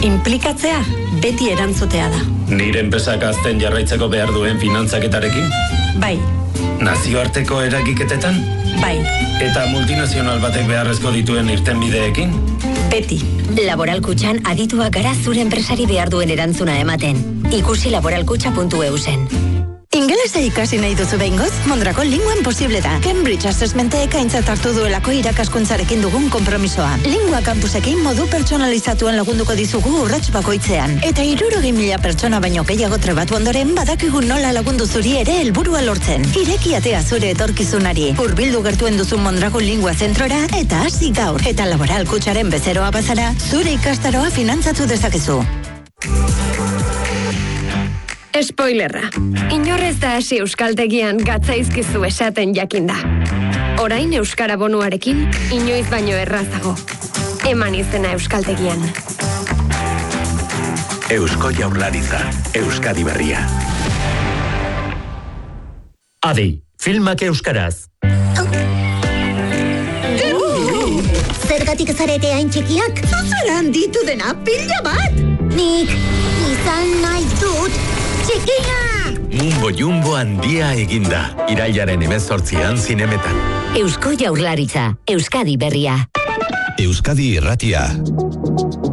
Inplikatzea beti erantzutea da. Nire enpresak hazten jarraitzeko behar duen finantzaketarekin? Bai. Nazioarteko eragiketetan? Bai. Eta multinazional batek beharrezko dituen irtenbideekin? Beti. Laboral Kutxan adituak gara zure enpresari behar duen erantzuna ematen. Ikusi laboralkutxa.eusen. Ingelesa ikasi nahi duzu behingoz? Mondragon Linguan posible da. Cambridge Assessmentek aintzat hartu duelako irakaskuntzarekin dugun konpromisoa. Lingua campusekin modu pertsonalizatuan lagunduko dizugu urrats bakoitzean. Eta 60.000 pertsona baino gehiago trebatu ondoren badakigu nola lagundu zuri ere helburua lortzen. Ireki atea zure etorkizunari. Hurbildu gertuen duzu Mondragon Lingua zentrora eta hasi gaur. Eta Laboral Kutxaren bezeroa bazara, zure ikastaroa finantzatu dezakezu. Spoilerra. Inorrez da hasi euskaltegian gatzaizkizu esaten jakinda. Orain euskara bonuarekin, inoiz baino errazago. Eman izena euskaltegian. Eusko Jaurlaritza, Euskadi Berria. Adi, filmak euskaraz. Zergatik zarete hain txikiak? Zuzera handitu dena pila bat! Nik izan nahi dut txikia! Mumbo Jumbo handia eginda. Irailaren 18an zinemetan. Eusko Jaurlaritza, Euskadi Berria. Euskadi Irratia.